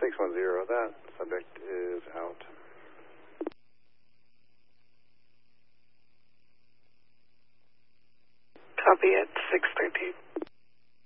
610, that subject is out. Copy at 613.